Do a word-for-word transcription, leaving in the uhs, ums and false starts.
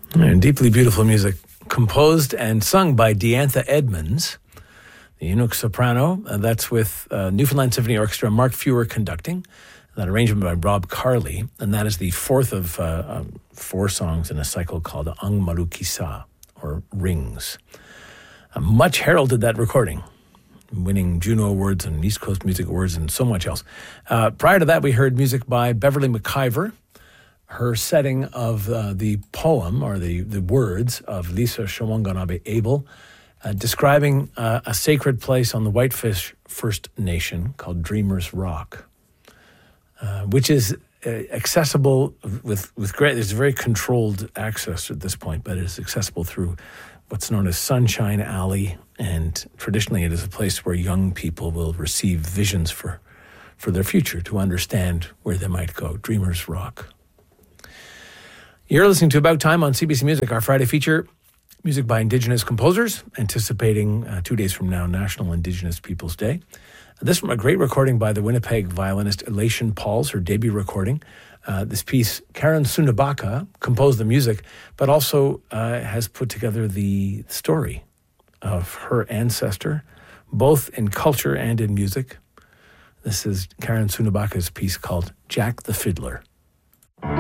And deeply beautiful music composed and sung by Diantha Edmonds, the Inuk soprano. Uh, that's with uh, Newfoundland Symphony Orchestra, Mark Fewer conducting. That arrangement by Rob Carley. And that is the fourth of uh, um, four songs in a cycle called Ang Marukisa, or Rings. Uh, much heralded that recording, winning Juno Awards and East Coast Music Awards and so much else. Uh, prior to that, we heard music by Beverly McIver, her setting of uh, the poem, or the, the words of Lisa Shawanganabe Abel, uh, describing uh, a sacred place on the Whitefish First Nation called Dreamer's Rock, uh, which is uh, accessible with, with great, there's very controlled access at this point, but it is accessible through what's known as Sunshine Alley, and traditionally it is a place where young people will receive visions for, for their future, to understand where they might go. Dreamer's Rock. You're listening to About Time on C B C Music, our Friday feature, music by Indigenous composers, anticipating uh, two days from now, National Indigenous Peoples Day. This from a great recording by the Winnipeg violinist Elation Pauls, her debut recording. Uh, this piece, Karen Sunabaka composed the music, but also uh, has put together the story of her ancestor, both in culture and in music. This is Karen Sunabaka's piece called Jack the Fiddler.